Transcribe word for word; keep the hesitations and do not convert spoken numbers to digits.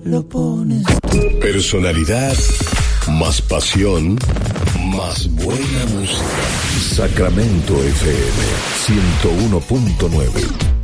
lo pones tú. Personalidad más pasión, más buena música. Sacramento F M ciento uno punto nueve.